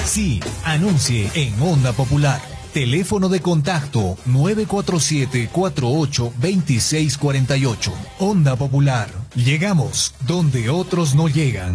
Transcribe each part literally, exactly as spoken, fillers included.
Sí, anuncie en Onda Popular. Teléfono de contacto nueve cuatro siete, cuatro ocho, dos seis cuatro ocho. Onda Popular. Llegamos donde otros no llegan.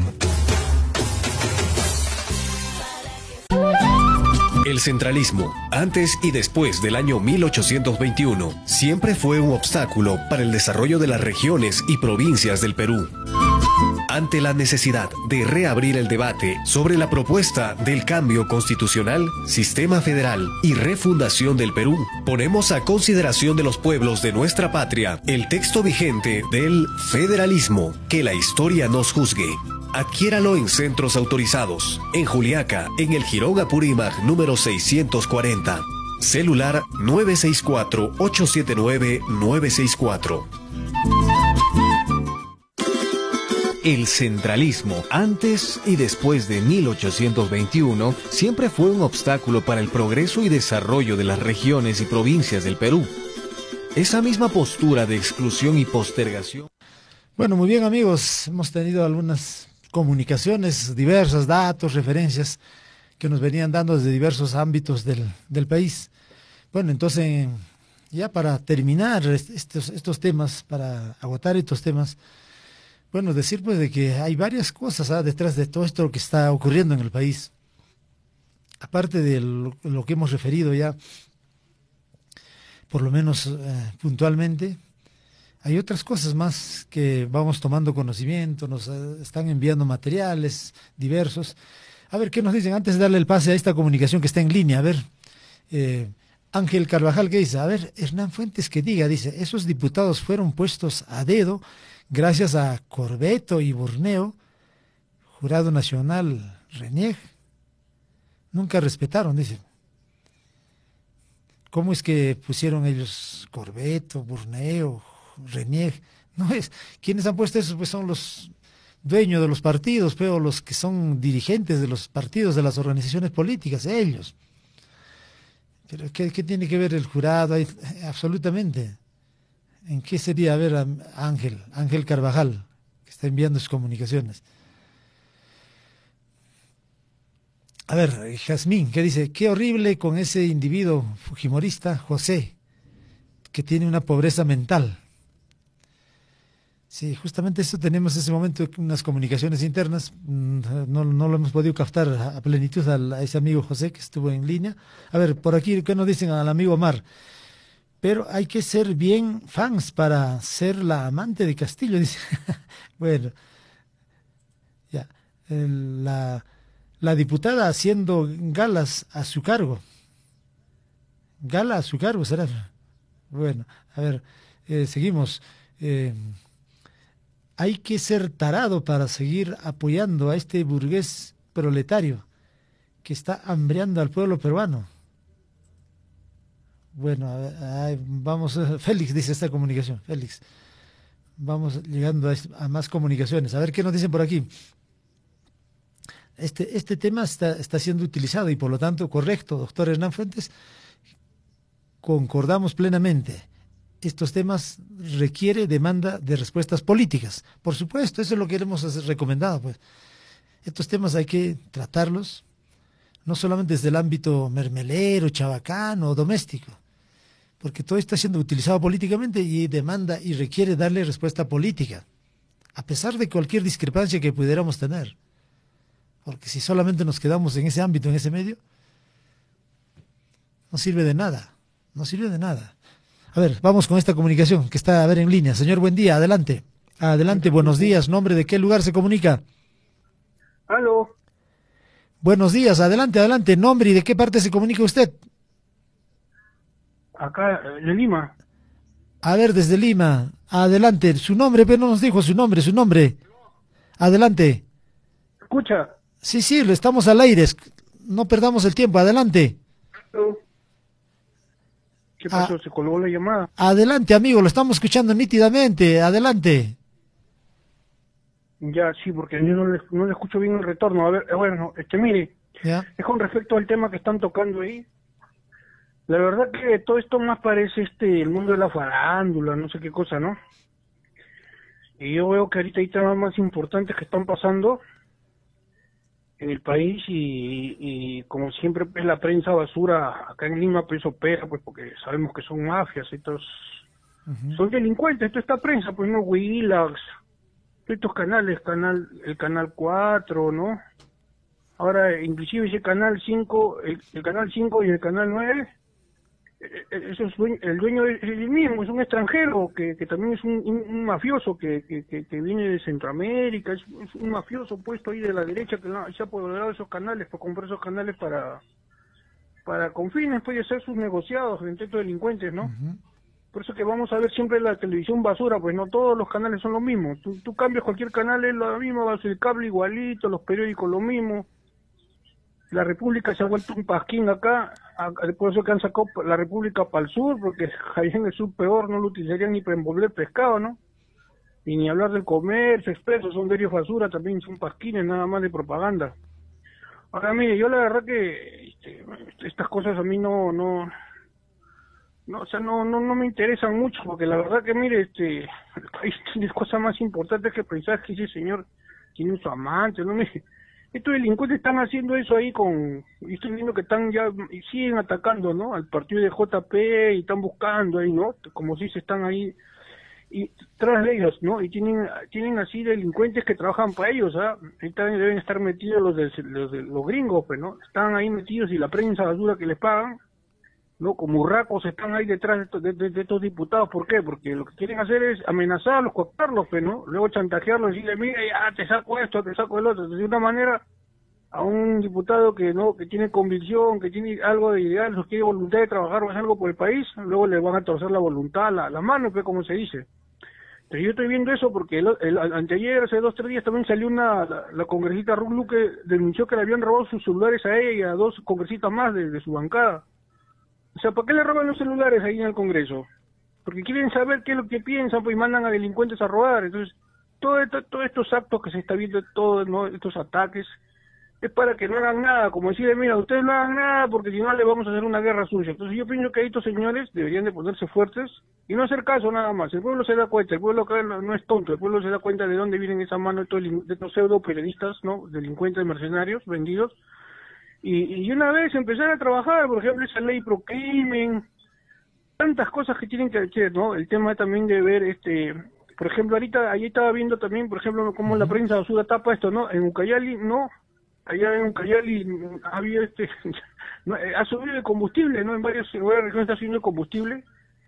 El centralismo, antes y después del año mil ochocientos veintiuno, siempre fue un obstáculo para el desarrollo de las regiones y provincias del Perú. Ante la necesidad de reabrir el debate sobre la propuesta del cambio constitucional, sistema federal y refundación del Perú, ponemos a consideración de los pueblos de nuestra patria el texto vigente del federalismo, que la historia nos juzgue. Adquiéralo en centros autorizados, en Juliaca, en el Jirón Apurímac número seiscientos cuarenta. Celular nueve seis cuatro, ocho siete nueve, nueve seis cuatro. El centralismo, antes y después de mil ochocientos veintiuno, siempre fue un obstáculo para el progreso y desarrollo de las regiones y provincias del Perú. Esa misma postura de exclusión y postergación. Bueno, muy bien, amigos, hemos tenido algunas comunicaciones, diversos datos, referencias que nos venían dando desde diversos ámbitos del, del país. Bueno, entonces, ya para terminar estos, estos temas, para agotar estos temas, bueno, decir pues de que hay varias cosas ¿ah? detrás de todo esto que está ocurriendo en el país. Aparte de lo, lo que hemos referido ya, por lo menos eh, puntualmente, hay otras cosas más que vamos tomando conocimiento, nos eh, están enviando materiales diversos. A ver, ¿qué nos dicen? Antes de darle el pase a esta comunicación que está en línea, a ver, eh, Ángel Carvajal, ¿qué dice? A ver, Hernán Fuentes que diga, dice, esos diputados fueron puestos a dedo gracias a Corbeto y Burneo, Jurado Nacional Renieg, nunca respetaron, dice. ¿Cómo es que pusieron ellos Corbeto, Burneo, Renieg? No es, ¿quiénes han puesto eso? Pues son los dueños de los partidos, pero los que son dirigentes de los partidos, de las organizaciones políticas, ellos. Pero ¿qué, qué tiene que ver el jurado ahí? Absolutamente. ¿En qué sería? A ver, Ángel, Ángel Carvajal, que está enviando sus comunicaciones. A ver, Jazmín, ¿qué dice? Qué horrible con ese individuo fujimorista, José, que tiene una pobreza mental. Sí, justamente eso tenemos en ese momento, unas comunicaciones internas, no, no lo hemos podido captar a plenitud a, a ese amigo José que estuvo en línea. A ver, por aquí, ¿qué nos dicen al amigo Omar? Pero hay que ser bien fans para ser la amante de Castillo, dice. Bueno, ya. El, la, la diputada haciendo galas a su cargo. Gala a su cargo, ¿será? Bueno, a ver, eh, seguimos. Eh, hay que ser tarado para seguir apoyando a este burgués proletario que está hambreando al pueblo peruano. Bueno, a ver, a, vamos, Félix dice esta comunicación, Félix, vamos llegando a, a más comunicaciones, a ver qué nos dicen por aquí. Este, este tema está, está siendo utilizado y por lo tanto correcto, doctor Hernán Fuentes, concordamos plenamente. Estos temas requiere demanda de respuestas políticas, por supuesto, eso es lo que hemos recomendado, pues. Estos temas hay que tratarlos, no solamente desde el ámbito mermelero, chabacano o doméstico, porque todo está siendo utilizado políticamente y demanda y requiere darle respuesta política, a pesar de cualquier discrepancia que pudiéramos tener. Porque si solamente nos quedamos en ese ámbito, en ese medio, no sirve de nada, no sirve de nada. A ver, vamos con esta comunicación que está a ver en línea. Señor, buen día, adelante. Adelante, buenos días, nombre, ¿de qué lugar se comunica? Aló. Buenos días, adelante, adelante, nombre y de qué parte se comunica usted. Acá, de Lima. A ver, desde Lima, adelante, su nombre, pero no nos dijo su nombre, su nombre. Adelante. ¿Escucha? Sí, sí, lo estamos al aire, no perdamos el tiempo, adelante. Aló. ¿Qué pasó? Ah, ¿Se colgó la llamada? Adelante, amigo, lo estamos escuchando nítidamente, adelante. Ya, sí, porque yo no le, no le escucho bien el retorno. A ver, eh, bueno, este, mire, ¿Ya? es con respecto al tema que están tocando ahí. La verdad que todo esto más parece este el mundo de la farándula, no sé qué cosa, ¿no? Y yo veo que ahorita hay temas más importantes que están pasando en el país y, y como siempre pues la prensa basura acá en Lima pues opera pues porque sabemos que son mafias, estos uh-huh. son delincuentes, toda esta prensa pues no, Willax, estos canales, canal el canal cuatro, ¿no? Ahora inclusive ese canal cinco, el, el canal cinco y el canal nueve, eso es dueño, el dueño es el mismo, es un extranjero que, que también es un, un, un mafioso que, que, que viene de Centroamérica, es, es un mafioso puesto ahí de la derecha que no, se ha apoderado de esos canales, para comprar esos canales para para con fines puede hacer sus negociados entre estos delincuentes, ¿no? Uh-huh. Por eso que vamos a ver siempre la televisión basura, pues no todos los canales son lo mismo, tú, tú cambias cualquier canal es lo mismo, vas el cable igualito, los periódicos lo mismo. La República se ha vuelto un pasquín acá, por eso que han sacado la República para el sur, porque ahí en el sur peor no lo utilizarían ni para envolver pescado, ¿no? Y ni hablar del comercio expreso, son diarios basura, también son pasquines, nada más de propaganda. Ahora mire, yo la verdad que este, estas cosas a mí no, no, no, o sea, no, no, no me interesan mucho, porque la verdad que mire, este, el país tiene cosas más importantes que pensar que ese señor tiene su amante, ¿no? Me, estos delincuentes están haciendo eso ahí con, y estoy viendo que están ya, y siguen atacando, ¿no? Al partido de J P y están buscando ahí, ¿no? Como si se están ahí, y tras de ellos, ¿no? Y tienen tienen así delincuentes que trabajan para ellos, ¿ah? Ahí también deben estar metidos los de, los de los gringos, pues, ¿no? Están ahí metidos y la prensa basura que les pagan, ¿no? Como urracos están ahí detrás de estos, de, de, de estos diputados. ¿Por qué? Porque lo que quieren hacer es amenazarlos, cooptarlos, pues, ¿no? Luego chantajearlos y decirle, mira, ya te saco esto, te saco el otro. De una manera, a un diputado que no que tiene convicción, que tiene algo de ideal, que tiene voluntad de trabajar o hacer algo por el país, luego le van a torcer la voluntad, la, la mano, pues, como se dice. Entonces yo estoy viendo eso porque el, el, anteayer, hace dos, tres días, también salió una, la, la congresista Ruth Luque denunció que le habían robado sus celulares a ella y a dos congresistas más de, de su bancada. O sea, ¿para qué le roban los celulares ahí en el Congreso? Porque quieren saber qué es lo que piensan, pues, y mandan a delincuentes a robar. Entonces, todo esto, todos estos actos que se está viendo, todos, ¿no?, estos ataques, es para que no hagan nada, como decir, mira, ustedes no hagan nada porque si no le vamos a hacer una guerra sucia. Entonces yo pienso que ahí estos señores deberían de ponerse fuertes y no hacer caso nada más. El pueblo se da cuenta, el pueblo no es tonto, el pueblo se da cuenta de dónde vienen esa mano de estos, de estos pseudo periodistas, ¿no?, delincuentes, mercenarios, vendidos. Y, y una vez empezar a trabajar, por ejemplo, esa ley pro crimen, tantas cosas que tienen que hacer, ¿no? El tema también de ver, este, por ejemplo, ahorita, ahí estaba viendo también, por ejemplo, cómo la prensa basura tapa esto, ¿no? En Ucayali, no, allá en Ucayali había este, no, ha subido el combustible, ¿no? En varias, en varias regiones está subiendo el combustible,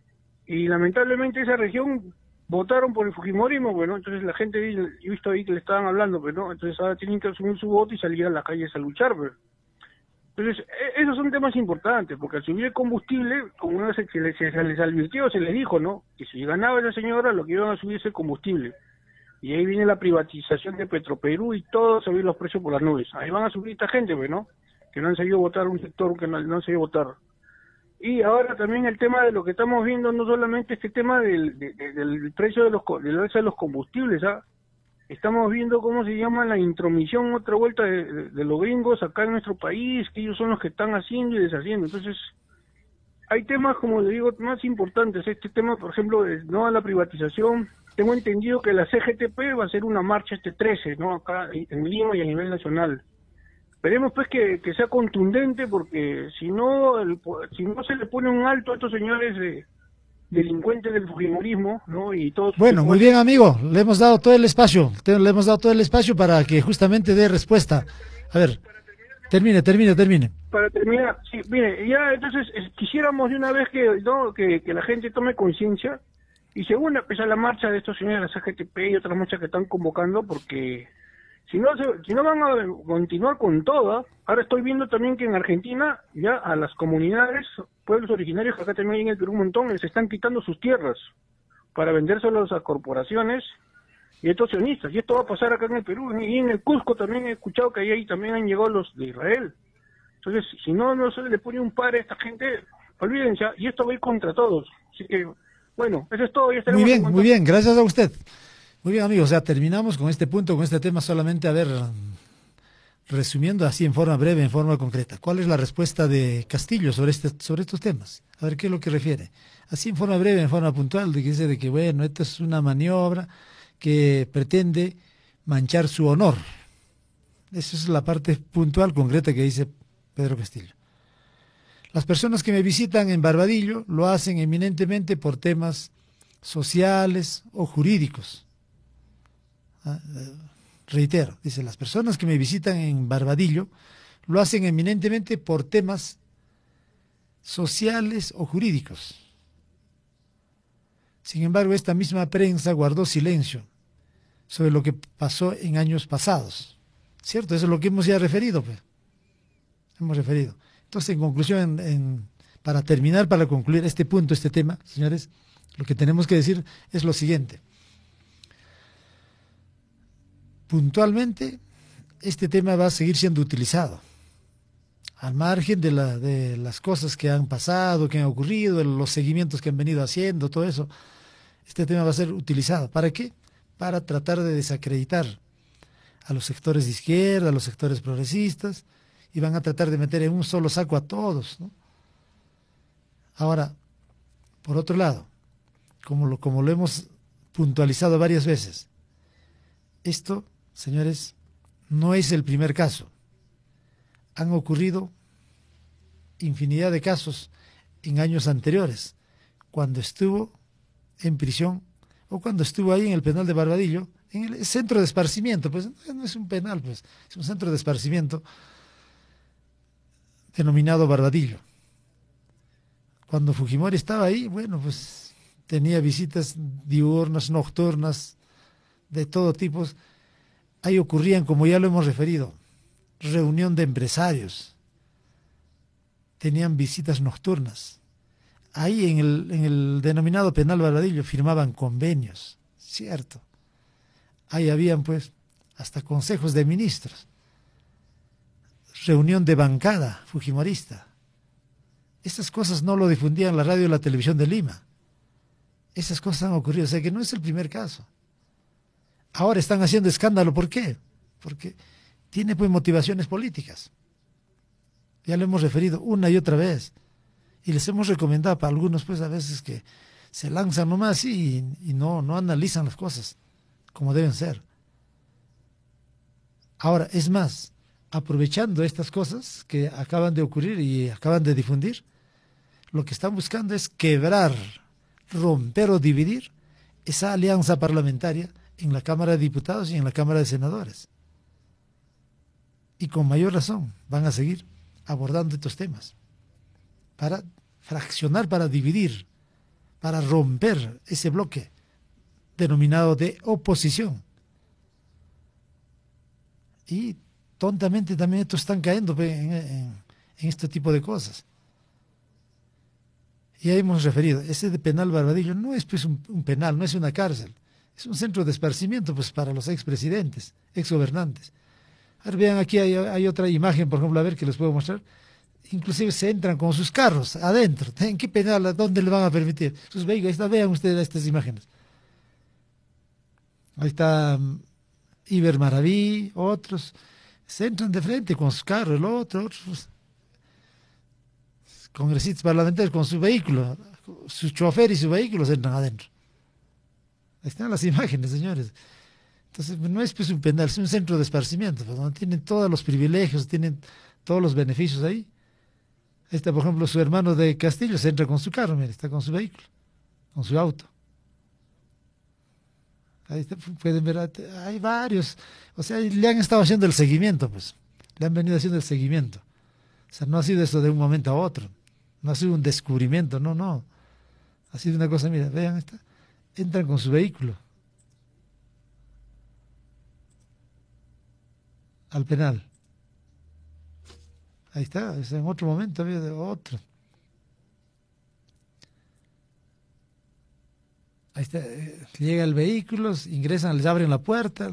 y lamentablemente esa región votaron por el fujimorismo, bueno, entonces la gente, yo he visto ahí que le estaban hablando, pero no, entonces ahora tienen que asumir su voto y salir a las calles a luchar, pero. Entonces, esos son temas importantes, porque al subir el combustible, como una vez se les, se les advirtió, se les dijo, ¿no?, que si ganaba esa señora, lo que iban a subir es el combustible. Y ahí viene la privatización de Petroperú y todo, subir los precios por las nubes. Ahí van a subir esta gente, pues, ¿no?, que no han sabido votar un sector que no, no han sabido votar. Y ahora también el tema de lo que estamos viendo, no solamente este tema del, de, de, del precio de los, del alza de los combustibles, ¿ah? Estamos viendo cómo se llama la intromisión, otra vuelta de, de, de los gringos acá en nuestro país, que ellos son los que están haciendo y deshaciendo. Entonces, hay temas, como le digo, más importantes. Este tema, por ejemplo, de no a la privatización. Tengo entendido que la C G T P va a hacer una marcha este trece, ¿no?, acá en Lima y a nivel nacional. Esperemos pues que, que sea contundente, porque si no, el, si no se le pone un alto a estos señores de... delincuentes del fujimorismo, ¿no? Y todos. Bueno, muy bien, amigo, le hemos dado todo el espacio, te, le hemos dado todo el espacio para que justamente dé respuesta. A ver, termine, termine, termine. Para terminar, sí, mire, ya entonces eh, quisiéramos de una vez que, ¿no?, que, que la gente tome conciencia, y según empezar la marcha de estos señores de la C G T P y otras marchas que están convocando, porque si no, se, si no van a continuar con todas. Ahora estoy viendo también que en Argentina ya a las comunidades, pueblos originarios, que acá también hay en el Perú un montón, les están quitando sus tierras para vendérselos a corporaciones y a estos sionistas. Y esto va a pasar acá en el Perú. Y en el Cusco también he escuchado que ahí también han llegado los de Israel. Entonces, si no, no se le pone un par a esta gente, olvídense, y esto va a ir contra todos. Así que, bueno, eso es todo. Muy bien, muy bien, gracias a usted. Muy bien, amigos, o sea, terminamos con este punto, con este tema, solamente a ver, resumiendo así en forma breve, en forma concreta. ¿Cuál es la respuesta de Castillo sobre este, sobre estos temas? A ver qué es lo que refiere. Así en forma breve, en forma puntual, de que dice de que, bueno, esto es una maniobra que pretende manchar su honor. Esa es la parte puntual, concreta que dice Pedro Castillo. Las personas que me visitan en Barbadillo lo hacen eminentemente por temas sociales o jurídicos. Ah, eh, reitero, dice, las personas que me visitan en Barbadillo lo hacen eminentemente por temas sociales o jurídicos. Sin embargo, esta misma prensa guardó silencio sobre lo que pasó en años pasados. ¿Cierto? Eso es lo que hemos ya referido, pues. Hemos referido. Entonces, en conclusión, en, en, para terminar, para concluir este punto, este tema, señores, lo que tenemos que decir es lo siguiente. Puntualmente, este tema va a seguir siendo utilizado. Al margen de, la, de las cosas que han pasado, que han ocurrido, los seguimientos que han venido haciendo, todo eso, este tema va a ser utilizado. ¿Para qué? Para tratar de desacreditar a los sectores de izquierda, a los sectores progresistas, y van a tratar de meter en un solo saco a todos, ¿no? Ahora, por otro lado, como lo, como lo hemos puntualizado varias veces, esto, señores, no es el primer caso. Han ocurrido infinidad de casos en años anteriores, cuando estuvo en prisión o cuando estuvo ahí en el penal de Barbadillo, en el centro de esparcimiento, pues no es un penal, pues es un centro de esparcimiento denominado Barbadillo. Cuando Fujimori estaba ahí, bueno, pues tenía visitas diurnas, nocturnas, de todo tipo. Ahí ocurrían, como ya lo hemos referido, reunión de empresarios, tenían visitas nocturnas. Ahí en el, en el denominado penal Barbadillo firmaban convenios, cierto. Ahí habían pues hasta consejos de ministros, reunión de bancada fujimorista. Estas cosas no lo difundían la radio y la televisión de Lima. Esas cosas han ocurrido, o sea que no es el primer caso. Ahora están haciendo escándalo, ¿por qué? Porque tiene pues motivaciones políticas. Ya lo hemos referido una y otra vez. Y les hemos recomendado para algunos pues a veces que se lanzan nomás y, y no, no analizan las cosas como deben ser. Ahora, es más, aprovechando estas cosas que acaban de ocurrir y acaban de difundir, lo que están buscando es quebrar, romper o dividir esa alianza parlamentaria en la Cámara de Diputados y en la Cámara de Senadores. Y con mayor razón van a seguir abordando estos temas para fraccionar, para dividir, para romper ese bloque denominado de oposición. Y tontamente también estos están cayendo en, en, en este tipo de cosas. Ya hemos referido, ese de penal Barbadillo no es pues un, un penal, no es una cárcel, es un centro de esparcimiento pues para los expresidentes, exgobernantes. A ver, vean aquí hay, hay otra imagen, por ejemplo, a ver que les puedo mostrar. Inclusive se entran con sus carros adentro. ¿En qué penal? ¿Dónde le van a permitir? Sus vehículos. Ahí está, vean ustedes estas imágenes. Ahí está um, Iber Maraví, otros. Se entran de frente con sus carros, el otro, otros congresistas parlamentarios con su vehículo, su chofer y su vehículo se entran adentro. Ahí están las imágenes, señores. Entonces, no es pues un penal, es un centro de esparcimiento, pues, donde tienen todos los privilegios, tienen todos los beneficios ahí. Ahí está, por ejemplo, su hermano de Castillo, se entra con su carro, mire, está con su vehículo, con su auto. Ahí está, pueden ver, hay varios, o sea, le han estado haciendo el seguimiento, pues, le han venido haciendo el seguimiento. O sea, no ha sido eso de un momento a otro, no ha sido un descubrimiento, no, no. Ha sido una cosa, mira, vean, está, entran con su vehículo al penal. Ahí está, en otro momento había de otro. Ahí está, llega el vehículo, ingresan, les abren la puerta.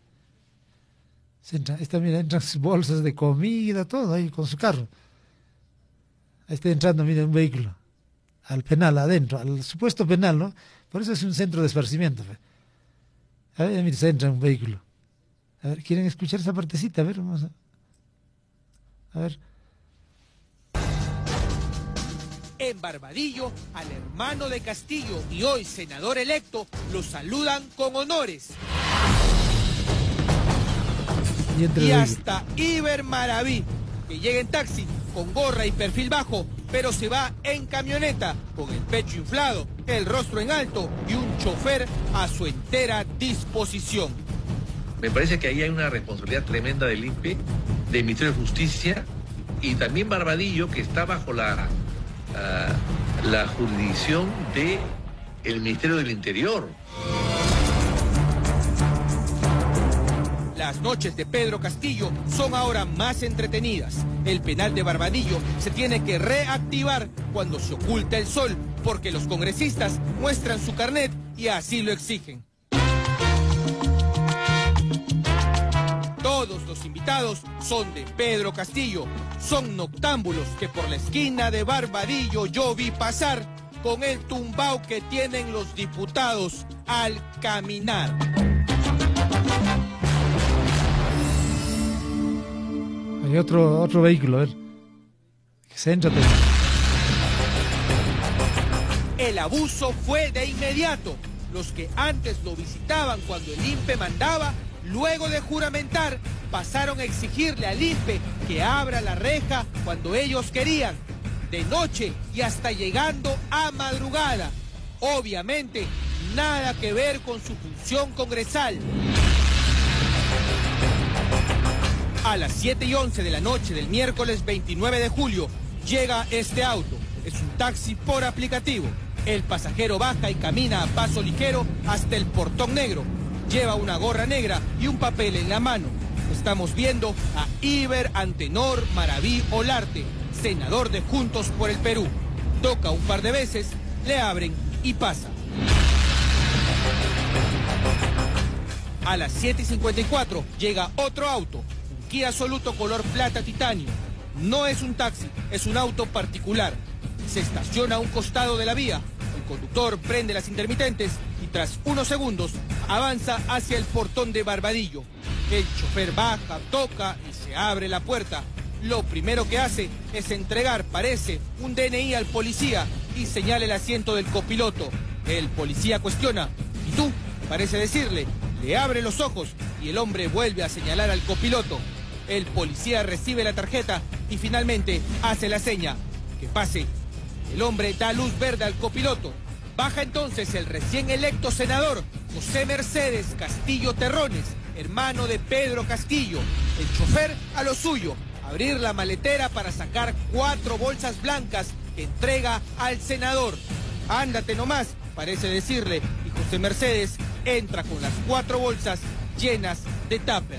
Se entra, ahí está, mira, entran sus bolsas de comida, todo ahí con su carro. Ahí está entrando, mira, un vehículo al penal, adentro, al supuesto penal, ¿no? Por eso es un centro de esparcimiento. A ver, mira, se entra un vehículo. A ver, ¿quieren escuchar esa partecita? A ver, vamos a... A ver. En Barbadillo, al hermano de Castillo y hoy senador electo, lo saludan con honores. Y, entre y el hasta Iber Maraví, que llega en taxi con gorra y perfil bajo, pero se va en camioneta con el pecho inflado, el rostro en alto y un chofer a su entera disposición. Me parece que ahí hay una responsabilidad tremenda del I N P E, del Ministerio de Justicia y también Barbadillo, que está bajo la, uh, la jurisdicción del Ministerio del Interior. Las noches de Pedro Castillo son ahora más entretenidas. El penal de Barbadillo se tiene que reactivar cuando se oculta el sol, porque los congresistas muestran su carnet y así lo exigen. Todos los invitados son de Pedro Castillo. Son noctámbulos que por la esquina de Barbadillo yo vi pasar con el tumbao que tienen los diputados al caminar. Hay otro, otro vehículo, a ver. Céntrate. El abuso fue de inmediato. Los que antes lo visitaban cuando el I N P E mandaba, luego de juramentar, pasaron a exigirle al I N P E que abra la reja cuando ellos querían, de noche y hasta llegando a madrugada. Obviamente, nada que ver con su función congresal. A las siete y once de la noche del miércoles veintinueve de julio, llega este auto. Es un taxi por aplicativo. El pasajero baja y camina a paso ligero hasta el portón negro. Lleva una gorra negra y un papel en la mano. Estamos viendo a Iber Antenor Maraví Olarte, senador de Juntos por el Perú. Toca un par de veces, le abren y pasa. A las siete y cincuenta y cuatro llega otro auto. Kia Soluto color plata titanio. No es un taxi, es un auto particular. Se estaciona a un costado de la vía. El conductor prende las intermitentes y tras unos segundos avanza hacia el portón de Barbadillo. El chofer baja, toca y se abre la puerta. Lo primero que hace es entregar, parece, un D N I al policía y señala el asiento del copiloto. El policía cuestiona: ¿y tú? Parece decirle. Le abre los ojos y el hombre vuelve a señalar al copiloto. El policía recibe la tarjeta y finalmente hace la seña: que pase. El hombre da luz verde al copiloto. Baja entonces el recién electo senador José Mercedes Castillo Terrones, hermano de Pedro Castillo. El chofer a lo suyo, abrir la maletera para sacar cuatro bolsas blancas que entrega al senador. Ándate nomás, parece decirle, y José Mercedes entra con las cuatro bolsas llenas de tuppers.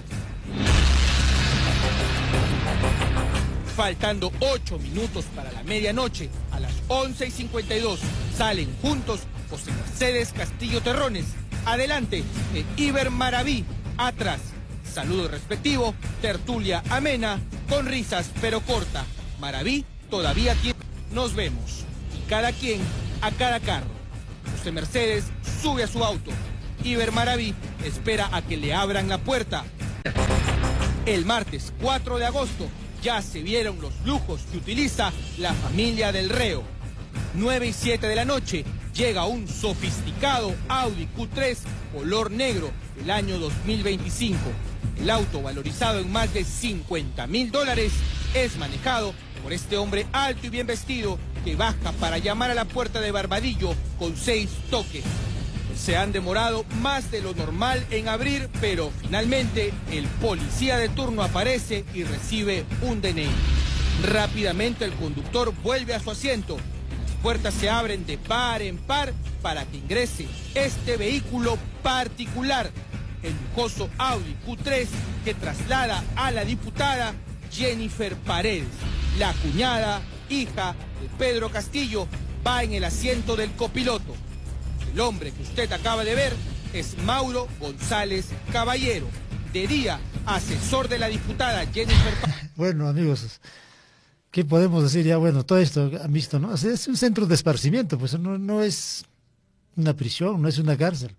Faltando ocho minutos para la medianoche, a las once y cincuenta y dos, salen juntos José Mercedes Castillo Terrones. Adelante, e Iber Maraví, atrás. Saludo respectivo, tertulia amena, con risas pero corta. Maraví todavía tiene. Nos vemos. Y cada quien a cada carro. José Mercedes sube a su auto. Iber Maraví espera a que le abran la puerta. El martes cuatro de agosto ya se vieron los lujos que utiliza la familia del reo. nueve y siete de la noche llega un sofisticado Audi Q tres color negro del año dos mil veinticinco. El auto, valorizado en más de cincuenta mil dólares, es manejado por este hombre alto y bien vestido que baja para llamar a la puerta de Barbadillo con seis toques. Se han demorado más de lo normal en abrir, pero finalmente el policía de turno aparece y recibe un D N I. Rápidamente el conductor vuelve a su asiento. Las puertas se abren de par en par para que ingrese este vehículo particular, el lujoso Audi Q tres que traslada a la diputada Jennifer Paredes. La cuñada, hija de Pedro Castillo, va en el asiento del copiloto. El hombre que usted acaba de ver es Mauro González Caballero, de día asesor de la diputada Jennifer Paredes. Bueno, amigos, ¿qué podemos decir ya? Bueno, todo esto han visto, ¿no? Es un centro de esparcimiento, pues no, no es una prisión, no es una cárcel.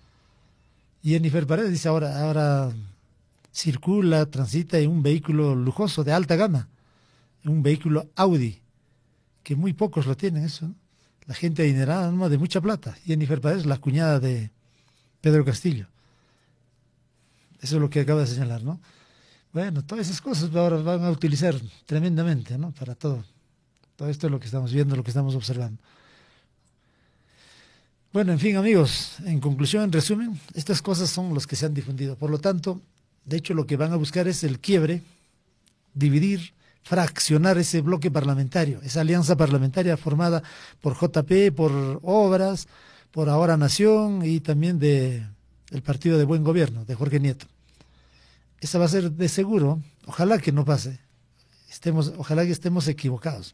Y Jennifer Paredes dice ahora, ahora circula, transita en un vehículo lujoso de alta gama, en un vehículo Audi, que muy pocos lo tienen eso, ¿no? La gente adinerada, ¿no?, de mucha plata. Jennifer Paredes, la cuñada de Pedro Castillo. Eso es lo que acaba de señalar, ¿no? Bueno, todas esas cosas ahora van a utilizar tremendamente, ¿no? Para todo. Todo esto es lo que estamos viendo, lo que estamos observando. Bueno, en fin, amigos, en conclusión, en resumen, estas cosas son las que se han difundido. Por lo tanto, de hecho, lo que van a buscar es el quiebre, dividir, fraccionar ese bloque parlamentario, esa alianza parlamentaria formada por J P, por Obras, por Ahora Nación y también de el Partido de Buen Gobierno, de Jorge Nieto. Esa va a ser de seguro, ojalá que no pase, estemos, ojalá que estemos equivocados.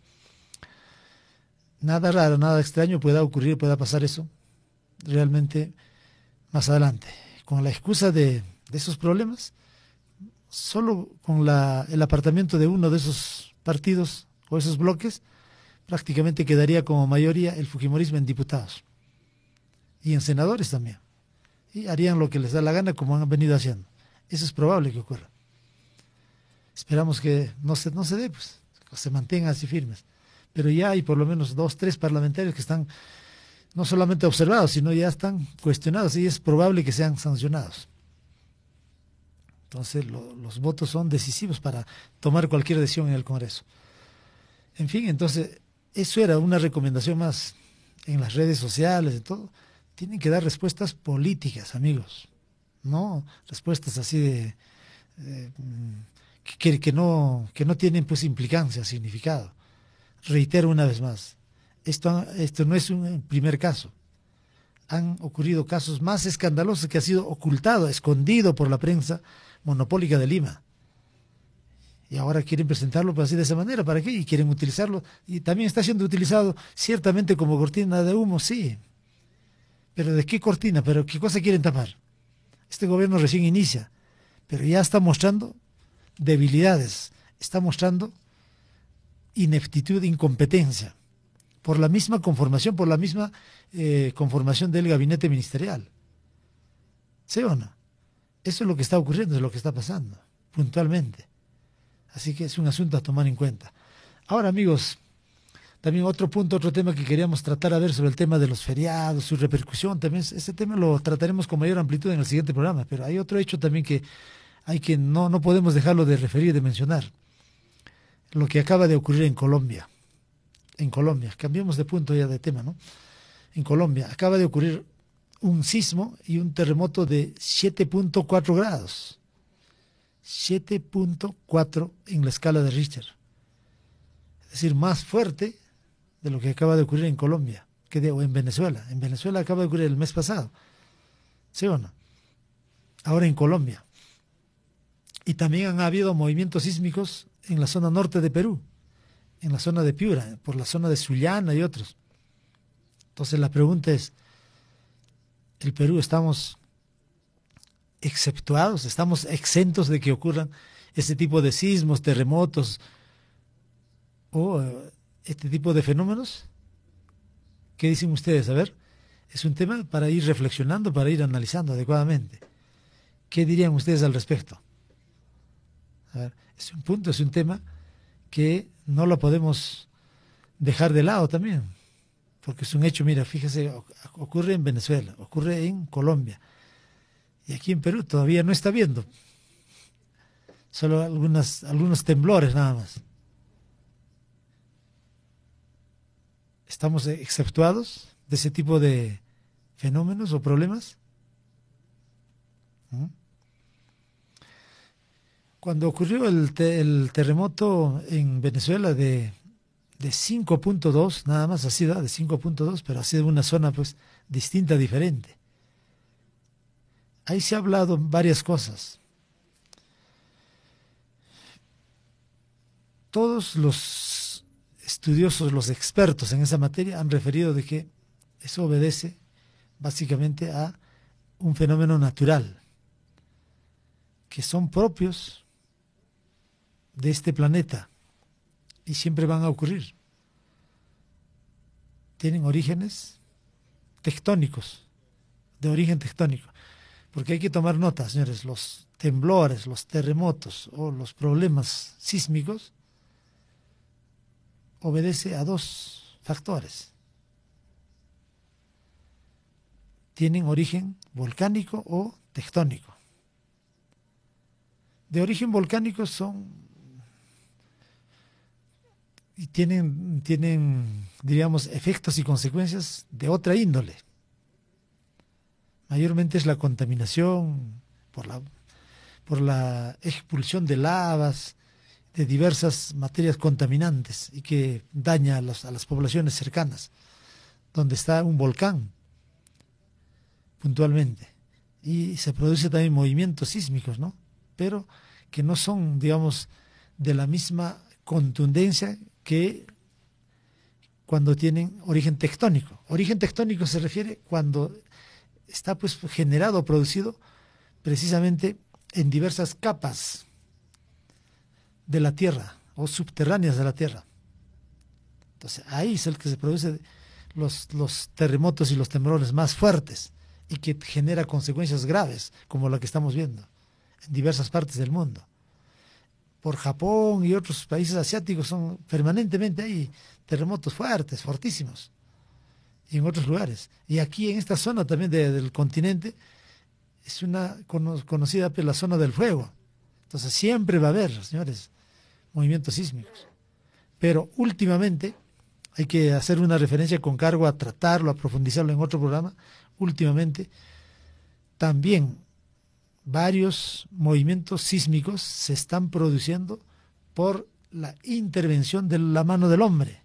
Nada raro, nada extraño pueda ocurrir, pueda pasar eso, realmente más adelante. Con la excusa de, de esos problemas, solo con la, el apartamiento de uno de esos partidos o esos bloques, prácticamente quedaría como mayoría el fujimorismo en diputados y en senadores también. Y harían lo que les da la gana como han venido haciendo. Eso es probable que ocurra. Esperamos que no se, no se dé, pues, que se mantengan así firmes. Pero ya hay por lo menos dos, tres parlamentarios que están no solamente observados, sino ya están cuestionados y es probable que sean sancionados. Entonces lo, los votos son decisivos para tomar cualquier decisión en el Congreso. En fin, entonces eso era una recomendación más en las redes sociales y todo. Tienen que dar respuestas políticas, amigos, no respuestas así de, de que, que no que no tienen pues implicancia, significado. Reitero una vez más, esto, esto no es un primer caso. Han ocurrido casos más escandalosos que ha sido ocultado, escondido por la prensa monopólica de Lima. Y ahora quieren presentarlo pues, así de esa manera, ¿para qué? Y quieren utilizarlo. Y también está siendo utilizado ciertamente como cortina de humo, sí. ¿Pero de qué cortina? ¿Pero qué cosa quieren tapar? Este gobierno recién inicia, pero ya está mostrando debilidades, está mostrando ineptitud, incompetencia, por la misma conformación, por la misma eh, conformación del gabinete ministerial. ¿Sí o no? Eso es lo que está ocurriendo, es lo que está pasando, puntualmente. Así que es un asunto a tomar en cuenta. Ahora, amigos, también otro punto, otro tema que queríamos tratar a ver sobre el tema de los feriados, su repercusión, también ese tema lo trataremos con mayor amplitud en el siguiente programa, pero hay otro hecho también que hay que no, no podemos dejarlo de referir, de mencionar. Lo que acaba de ocurrir en Colombia. En Colombia, cambiemos de punto ya de tema, ¿no? En Colombia acaba de ocurrir un sismo y un terremoto de siete punto cuatro grados. siete punto cuatro en la escala de Richter. Es decir, más fuerte de lo que acaba de ocurrir en Colombia, que de, o en Venezuela. En Venezuela acaba de ocurrir el mes pasado. ¿Sí o no? Ahora en Colombia. Y también han habido movimientos sísmicos en la zona norte de Perú, en la zona de Piura, por la zona de Sullana y otros. Entonces la pregunta es, ¿el Perú estamos exceptuados, estamos exentos de que ocurran ese tipo de sismos, terremotos o uh, este tipo de fenómenos? ¿Qué dicen ustedes? A ver, es un tema para ir reflexionando, para ir analizando adecuadamente. ¿Qué dirían ustedes al respecto? A ver, es un punto, es un tema que no lo podemos dejar de lado también, porque es un hecho, mira, fíjese, ocurre en Venezuela, ocurre en Colombia, y aquí en Perú todavía no está viendo, solo algunas, algunos temblores nada más. ¿Estamos exceptuados de ese tipo de fenómenos o problemas? ¿Mm? Cuando ocurrió el, te, el terremoto en Venezuela de, de cinco punto dos, nada más así, ¿verdad? De cinco punto dos, pero así de una zona pues distinta, diferente. Ahí se ha hablado varias cosas. Todos los estudiosos, los expertos en esa materia han referido de que eso obedece básicamente a un fenómeno natural, que son propios de este planeta y siempre van a ocurrir. Tienen orígenes tectónicos, de origen tectónico. Porque hay que tomar nota, señores, los temblores, los terremotos o los problemas sísmicos obedece a dos factores. Tienen origen volcánico o tectónico. de origen volcánico son y tienen, tienen, diríamos, efectos y consecuencias de otra índole. Mayormente es la contaminación por la, por la expulsión de lavas, de diversas materias contaminantes y que daña a, los, a las poblaciones cercanas, donde está un volcán, puntualmente. Y se produce también movimientos sísmicos, ¿no? Pero que no son, digamos, de la misma contundencia que cuando tienen origen tectónico. Origen tectónico se refiere cuando está pues generado, producido precisamente en diversas capas de la tierra o subterráneas de la tierra. Entonces ahí es el que se produce los, los terremotos y los temblores más fuertes y que genera consecuencias graves como la que estamos viendo en diversas partes del mundo. Por Japón y otros países asiáticos son permanentemente hay terremotos fuertes, fortísimos, y en otros lugares. Y aquí en esta zona también de, del continente es una cono, conocida por la zona del fuego. Entonces siempre va a haber, señores, movimientos sísmicos. Pero últimamente, hay que hacer una referencia con cargo a tratarlo, a profundizarlo en otro programa, últimamente también varios movimientos sísmicos se están produciendo por la intervención de la mano del hombre.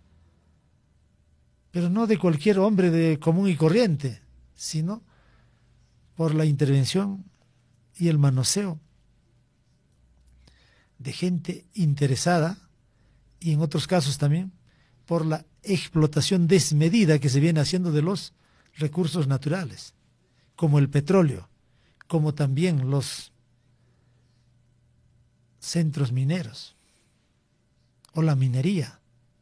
Pero no de cualquier hombre de común y corriente, sino por la intervención y el manoseo de gente interesada y en otros casos también por la explotación desmedida que se viene haciendo de los recursos naturales, como el petróleo, como también los centros mineros o la minería.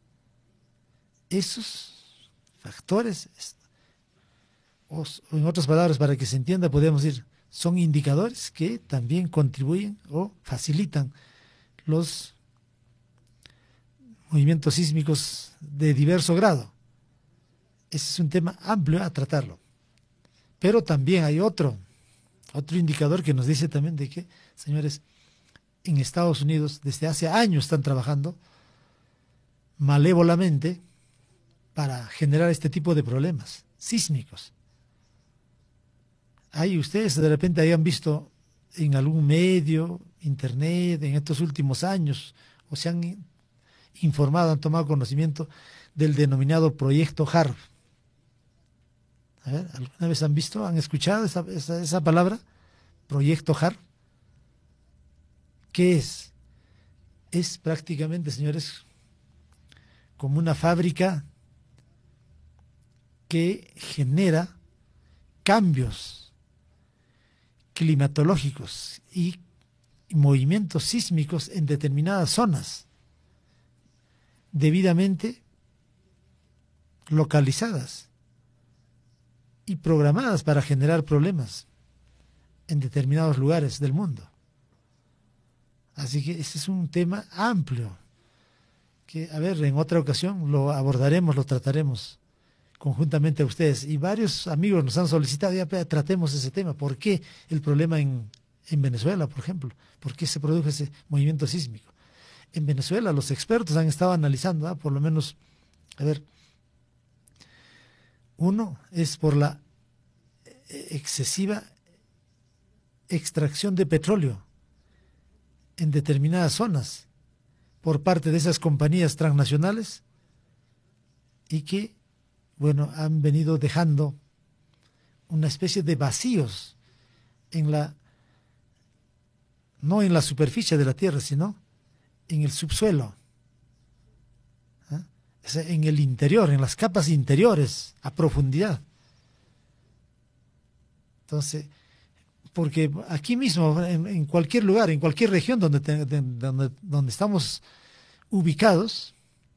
Esos factores, o en otras palabras, para que se entienda, podemos decir, son indicadores que también contribuyen o facilitan los movimientos sísmicos de diverso grado. Ese es un tema amplio a tratarlo. Pero también hay otro, otro indicador que nos dice también de que, señores, en Estados Unidos desde hace años están trabajando malévolamente para generar este tipo de problemas sísmicos. Ahí ustedes de repente hayan visto en algún medio, internet, en estos últimos años, o se han informado, han tomado conocimiento del denominado Proyecto HARP. A ver, ¿alguna vez han visto, han escuchado esa, esa, esa palabra? Proyecto HARP. ¿Qué es? Es prácticamente, señores, como una fábrica que genera cambios climatológicos y movimientos sísmicos en determinadas zonas, debidamente localizadas y programadas para generar problemas en determinados lugares del mundo. Así que este es un tema amplio que, a ver, en otra ocasión lo abordaremos, lo trataremos conjuntamente a ustedes. Y varios amigos nos han solicitado, ya tratemos ese tema. ¿Por qué el problema en, en Venezuela, por ejemplo? ¿Por qué se produjo ese movimiento sísmico? En Venezuela los expertos han estado analizando, ¿eh? por lo menos, a ver, uno es por la excesiva extracción de petróleo en determinadas zonas por parte de esas compañías transnacionales y que, bueno, han venido dejando una especie de vacíos en la, no en la superficie de la tierra, sino en el subsuelo, ¿eh? O sea, en el interior, en las capas interiores, a profundidad. Entonces, porque aquí mismo, en, en cualquier lugar, en cualquier región donde, te, de, donde, donde estamos ubicados,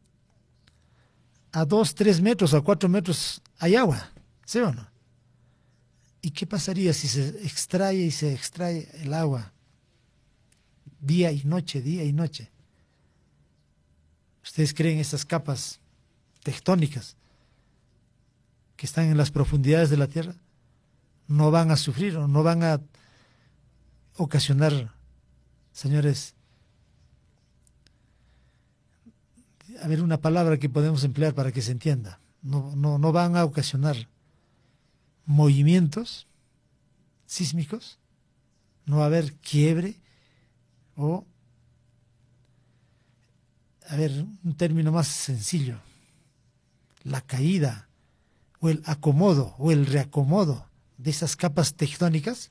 a dos, tres metros, a cuatro metros hay agua, ¿sí o no? ¿Y qué pasaría si se extrae y se extrae el agua día y noche, día y noche? ¿Ustedes creen esas capas tectónicas que están en las profundidades de la Tierra no van a sufrir o no van a ocasionar señores, a ver, una palabra que podemos emplear para que se entienda. No, no, no van a ocasionar movimientos sísmicos, no va a haber quiebre o, a ver, un término más sencillo, la caída o el acomodo o el reacomodo de esas capas tectónicas.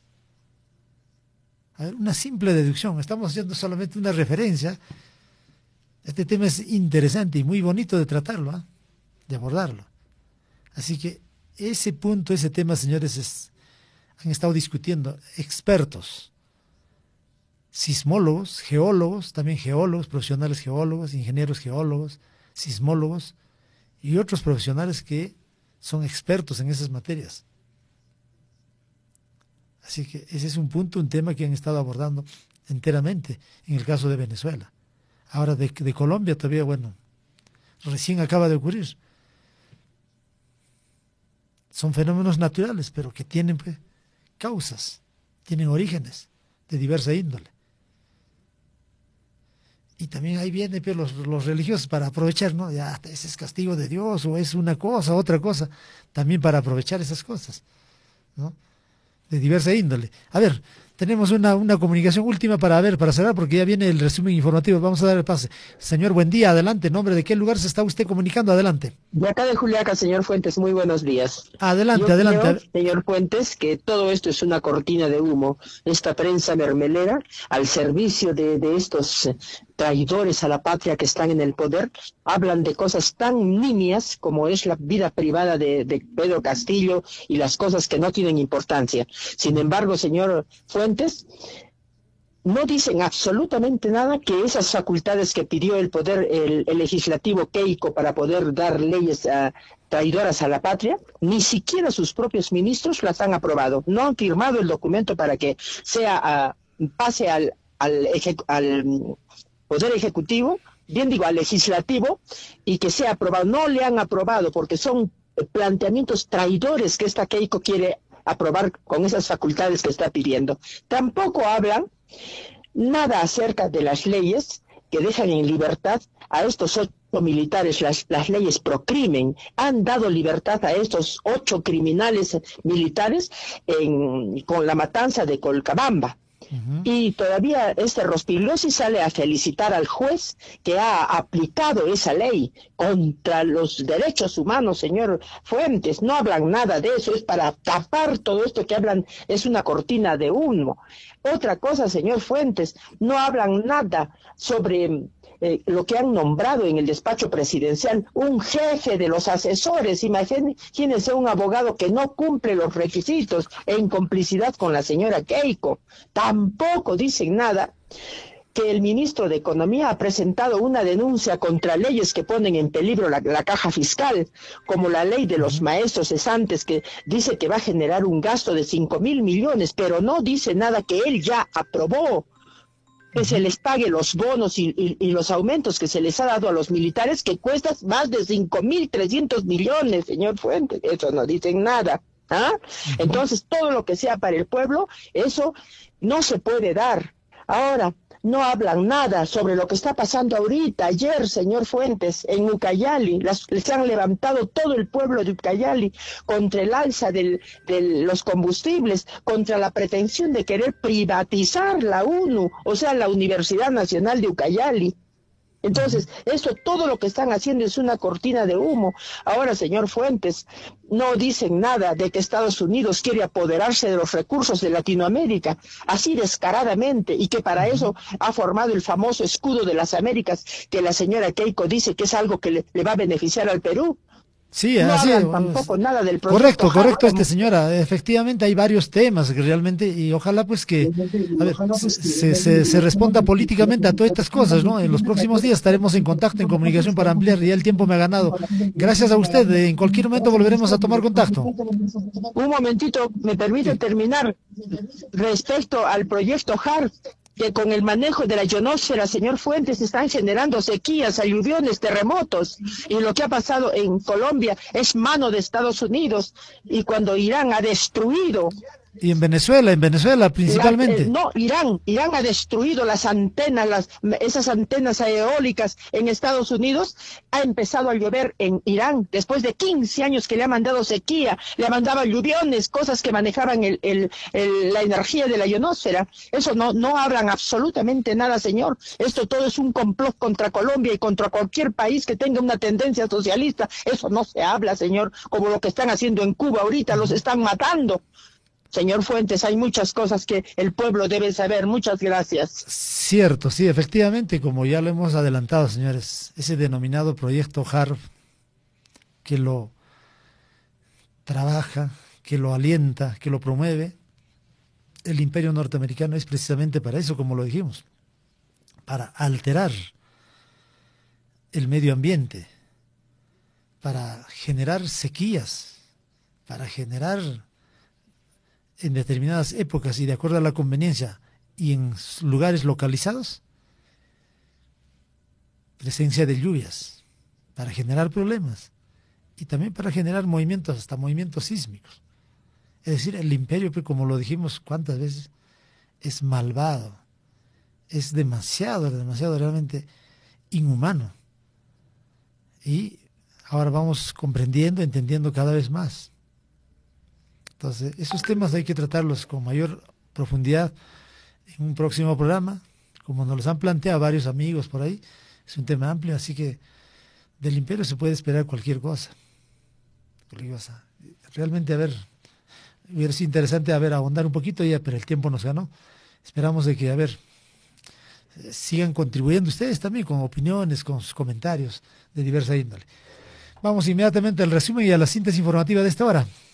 A ver, una simple deducción, estamos haciendo solamente una referencia. Este tema es interesante y muy bonito de tratarlo, ¿eh? De abordarlo. Así que ese punto, ese tema, señores, es, han estado discutiendo expertos, sismólogos, geólogos, también geólogos, profesionales geólogos, ingenieros geólogos, sismólogos y otros profesionales que son expertos en esas materias. Así que ese es un punto, un tema que han estado abordando enteramente en el caso de Venezuela. Ahora de, de Colombia todavía, bueno, recién acaba de ocurrir. Son fenómenos naturales, pero que tienen pues, causas, tienen orígenes de diversa índole. Y también ahí vienen pues, los, los religiosos para aprovechar, ¿no? Ya, ese es castigo de Dios, o es una cosa, otra cosa, también para aprovechar esas cosas, ¿no? De diversa índole. A ver, tenemos una, una comunicación última para ver, para cerrar, porque ya viene el resumen informativo. Vamos a dar el pase. Señor, buen día, adelante. ¿Nombre de qué lugar se está usted comunicando? Adelante. De acá de Juliaca, señor Fuentes, muy buenos días. Adelante, Yo adelante. Creo, señor Fuentes, que todo esto es una cortina de humo. Esta prensa mermelera al servicio de, de estos eh, traidores a la patria que están en el poder, hablan de cosas tan nimias como es la vida privada de, de Pedro Castillo y las cosas que no tienen importancia. Sin embargo, señor Fuentes, no dicen absolutamente nada que esas facultades que pidió el poder, el, el legislativo Keiko para poder dar leyes a, traidoras a la patria, ni siquiera sus propios ministros las han aprobado. No han firmado el documento para que sea uh, pase al, al, ejecu al Poder Ejecutivo, bien digo, al Legislativo, y que sea aprobado. No le han aprobado porque son planteamientos traidores que esta Keiko quiere aprobar con esas facultades que está pidiendo. Tampoco hablan nada acerca de las leyes que dejan en libertad a estos ocho militares, las, las leyes pro crimen. Han dado libertad a estos ocho criminales militares en, con la matanza de Colcabamba. Uh-huh. Y todavía este Rospigliosi sale a felicitar al juez que ha aplicado esa ley contra los derechos humanos, señor Fuentes. No hablan nada de eso, es para tapar todo esto que hablan, es una cortina de humo. Otra cosa, señor Fuentes, no hablan nada sobre eh, lo que han nombrado en el despacho presidencial, un jefe de los asesores. Imagínense un abogado que no cumple los requisitos en complicidad con la señora Keiko. Tampoco dicen nada que el ministro de Economía ha presentado una denuncia contra leyes que ponen en peligro la, la caja fiscal, como la ley de los maestros cesantes, que dice que va a generar un gasto de cinco mil millones, pero no dice nada que él ya aprobó, que se les pague los bonos y, y, y los aumentos que se les ha dado a los militares, que cuestan más de cinco mil trescientos millones, señor Fuentes. Eso no dicen nada. ¿Ah? Entonces, todo lo que sea para el pueblo, eso no se puede dar. Ahora, no hablan nada sobre lo que está pasando ahorita. Ayer, señor Fuentes, en Ucayali, las, les han levantado todo el pueblo de Ucayali contra el alza del, de los combustibles, contra la pretensión de querer privatizar la U N U, o sea, la Universidad Nacional de Ucayali. Entonces, eso, todo lo que están haciendo es una cortina de humo. Ahora, señor Fuentes, no dicen nada de que Estados Unidos quiere apoderarse de los recursos de Latinoamérica, así descaradamente, y que para eso ha formado el famoso escudo de las Américas, que la señora Keiko dice que es algo que le, le va a beneficiar al Perú. Sí, no así hablan tampoco nada del correcto, correcto, Harlem. este señora, efectivamente hay varios temas que realmente, y ojalá pues que a ver, se, se, se responda políticamente a todas estas cosas, ¿no? En los próximos días estaremos en contacto, en comunicación para ampliar, ya el tiempo me ha ganado. Gracias a usted, en cualquier momento volveremos a tomar contacto. Un momentito, me permite terminar respecto al proyecto H A R, que con el manejo de la ionosfera, señor Fuentes, están generando sequías, aluviones, terremotos, y lo que ha pasado en Colombia es mano de Estados Unidos, y cuando Irán ha destruido Y en Venezuela, en Venezuela principalmente. La, eh, no, Irán, Irán ha destruido las antenas, las, esas antenas eólicas en Estados Unidos. Ha empezado a llover en Irán después de quince años que le ha mandado sequía, le ha mandado lluviones, cosas que manejaban el, el, el, la energía de la ionosfera. Eso no, no hablan absolutamente nada, señor. Esto todo es un complot contra Colombia y contra cualquier país que tenga una tendencia socialista. Eso no se habla, señor, como lo que están haciendo en Cuba ahorita, los están matando. Señor Fuentes, hay muchas cosas que el pueblo debe saber. Muchas gracias. Cierto, sí, efectivamente, como ya lo hemos adelantado, señores, ese denominado proyecto HARP, que lo trabaja, que lo alienta, que lo promueve, el imperio norteamericano es precisamente para eso, como lo dijimos, para alterar el medio ambiente, para generar sequías, para generar en determinadas épocas y de acuerdo a la conveniencia y en lugares localizados, presencia de lluvias, para generar problemas y también para generar movimientos, hasta movimientos sísmicos. Es decir, el imperio, como lo dijimos cuántas veces, es malvado, es demasiado, demasiado realmente inhumano. Y ahora vamos comprendiendo, entendiendo cada vez más. Entonces, esos temas hay que tratarlos con mayor profundidad en un próximo programa, como nos los han planteado varios amigos por ahí. Es un tema amplio, así que del imperio se puede esperar cualquier cosa. Cualquier cosa. Realmente, a ver, hubiera sido interesante, a ver, ahondar un poquito ya, pero el tiempo nos ganó. Esperamos de que, a ver, sigan contribuyendo ustedes también con opiniones, con sus comentarios de diversa índole. Vamos inmediatamente al resumen y a la síntesis informativa de esta hora.